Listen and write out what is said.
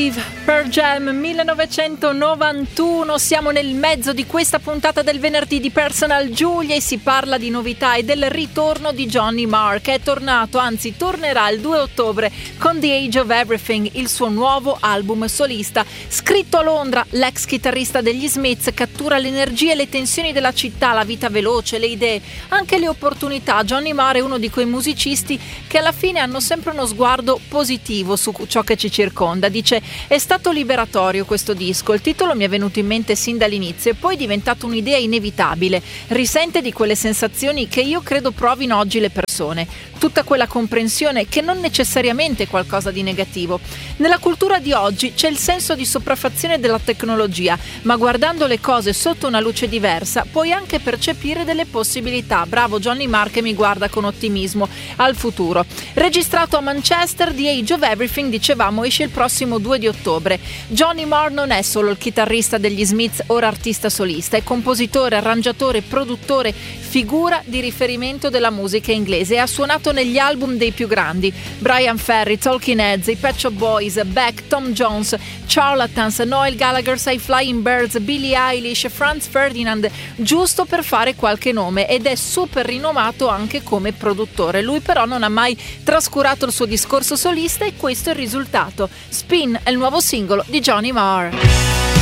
Believe, Pearl Jam 1991. Siamo nel mezzo di questa puntata del venerdì di Personal Giulia e si parla di novità e del ritorno di Johnny Marr, che è tornato, anzi tornerà il 2 ottobre con The Age of Everything, il suo nuovo album solista. Scritto a Londra, l'ex chitarrista degli Smiths cattura l'energia e le tensioni della città, la vita veloce, le idee, anche le opportunità. Johnny Marr è uno di quei musicisti che alla fine hanno sempre uno sguardo positivo su ciò che ci circonda. Dice: è stato liberatorio questo disco, il titolo mi è venuto in mente sin dall'inizio e poi è diventato un'idea inevitabile, risente di quelle sensazioni che io credo provino oggi le persone, tutta quella comprensione che non necessariamente è qualcosa di negativo. Nella cultura di oggi c'è il senso di sopraffazione della tecnologia, ma guardando le cose sotto una luce diversa puoi anche percepire delle possibilità. Bravo Johnny Marr, che mi guarda con ottimismo al futuro. Registrato a Manchester, The Age of Everything, dicevamo, esce il prossimo 2 di ottobre. Johnny Marr non è solo il chitarrista degli Smiths, ora artista solista, è compositore, arrangiatore, produttore, figura di riferimento della musica inglese e ha suonato negli album dei più grandi: Brian Ferry, Talking Heads, i Pet Shop Boys, Beck, Tom Jones, Charlatans, Noel Gallagher, I Flying Birds, Billie Eilish, Franz Ferdinand, giusto per fare qualche nome, ed è super rinomato anche come produttore. Lui però non ha mai trascurato il suo discorso solista e questo è il risultato. Spin è il nuovo singolo di Johnny Marr.